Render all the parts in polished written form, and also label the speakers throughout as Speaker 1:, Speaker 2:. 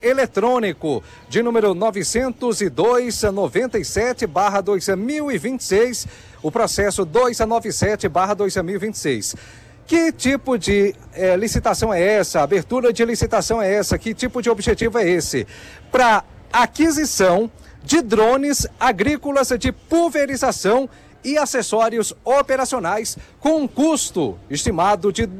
Speaker 1: eletrônico de número 902/97/2026, o processo 297/2026. Que tipo de licitação é essa? Abertura de licitação é essa? Que tipo de objetivo é esse? Para aquisição de drones agrícolas de pulverização e acessórios operacionais com um custo estimado de R$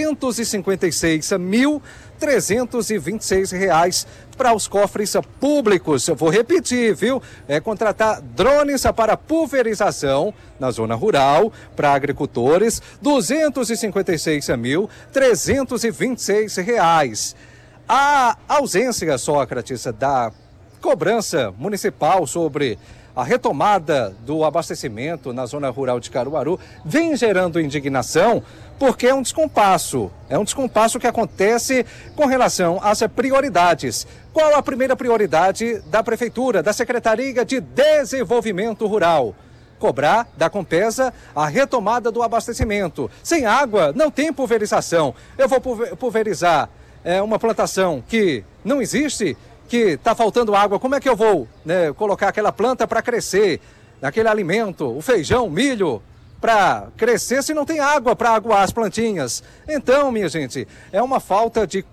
Speaker 1: 256.326 para os cofres públicos. Eu vou repetir, viu? Contratar drones para pulverização na zona rural para agricultores, R$ 256.326. A ausência, Sócrates, da cobrança municipal sobre a retomada do abastecimento na zona rural de Caruaru vem gerando indignação, porque é um descompasso que acontece com relação às prioridades. Qual a primeira prioridade da Prefeitura, da Secretaria de Desenvolvimento Rural? Cobrar da Compesa a retomada do abastecimento. Sem água, não tem pulverização. Eu vou pulverizar uma plantação que não existe, que está faltando água, como é que eu vou colocar aquela planta para crescer, aquele alimento, o feijão, o milho, para crescer se não tem água para aguar as plantinhas? Então, minha gente, é uma falta de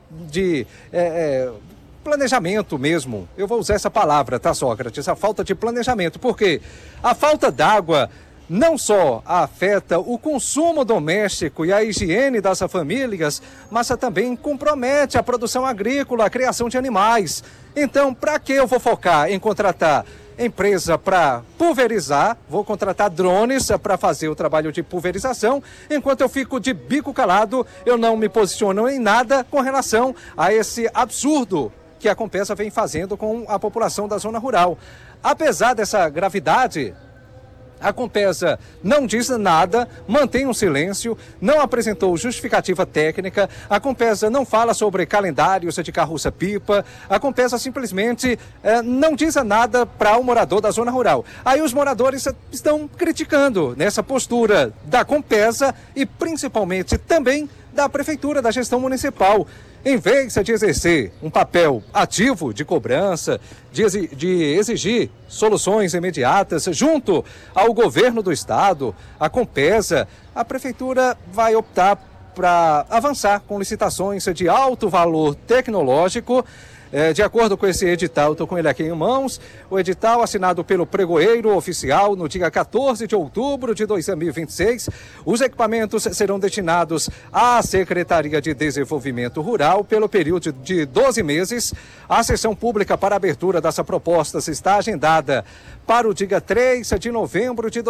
Speaker 1: planejamento mesmo. Eu vou usar essa palavra, tá, Sócrates? A falta de planejamento, porque a falta d'água não só afeta o consumo doméstico e a higiene das famílias, mas também compromete a produção agrícola, a criação de animais. Então, para que eu vou focar em contratar empresa para pulverizar, vou contratar drones para fazer o trabalho de pulverização, enquanto eu fico de bico calado, eu não me posiciono em nada com relação a esse absurdo que a Compesa vem fazendo com a população da zona rural. Apesar dessa gravidade, a Compesa não diz nada, mantém um silêncio, não apresentou justificativa técnica, a Compesa não fala sobre calendários de carroça-pipa, a Compesa simplesmente não diz nada para o morador da zona rural. Aí os moradores estão criticando nessa postura da Compesa e principalmente também da Prefeitura, da gestão municipal. Em vez de exercer um papel ativo de cobrança, de exigir soluções imediatas junto ao governo do estado, a Compesa, a Prefeitura vai optar para avançar com licitações de alto valor tecnológico. De acordo com esse edital, estou com ele aqui em mãos, o edital assinado pelo pregoeiro oficial no dia 14 de outubro de 2026, os equipamentos serão destinados à Secretaria de Desenvolvimento Rural pelo período de 12 meses. A sessão pública para abertura dessa proposta está agendada para o dia 3 de novembro de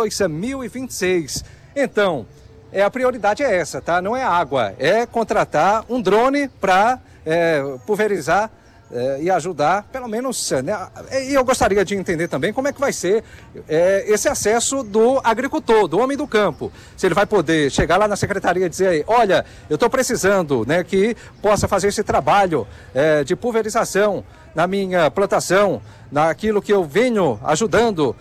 Speaker 1: 2026. Então, a prioridade é essa, tá? Não é água, é contratar um drone para pulverizar e ajudar, pelo menos, e eu gostaria de entender também como é que vai ser esse acesso do agricultor, do homem do campo. Se ele vai poder chegar lá na secretaria e dizer aí, olha, eu estou precisando que possa fazer esse trabalho de pulverização na minha plantação, naquilo que eu venho ajudando,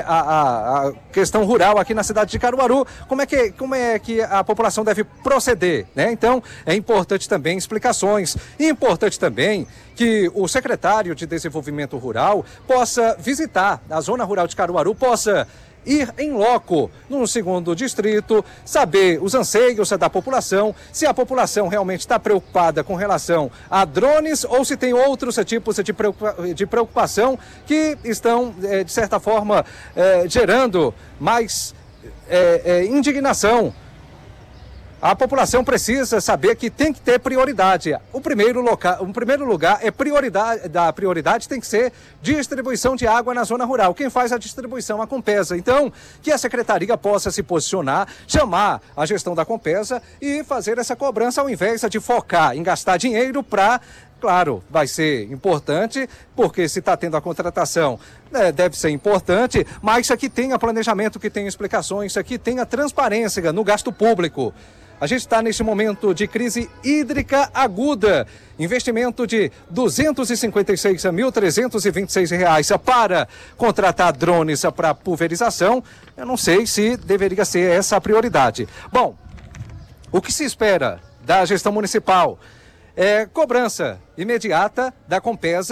Speaker 1: a questão rural aqui na cidade de Caruaru, como é que a população deve proceder, Então, é importante também explicações, e importante também que o secretário de Desenvolvimento Rural possa visitar a zona rural de Caruaru, possa ir em loco no segundo distrito, saber os anseios da população, se a população realmente está preocupada com relação a drones ou se tem outros tipos de preocupação que estão, de certa forma, gerando mais indignação. A população precisa saber que tem que ter prioridade. O primeiro lugar é prioridade. Da prioridade tem que ser distribuição de água na zona rural. Quem faz a distribuição é a Compesa. Então, que a secretaria possa se posicionar, chamar a gestão da Compesa e fazer essa cobrança ao invés de focar em gastar dinheiro para... Claro, vai ser importante, porque se está tendo a contratação, deve ser importante, mas isso aqui tenha planejamento, que tenha explicações, isso aqui tenha transparência no gasto público. A gente está neste momento de crise hídrica aguda. Investimento de R$ 256.326 para contratar drones para pulverização. Eu não sei se deveria ser essa a prioridade. Bom, o que se espera da gestão municipal cobrança imediata da Compesa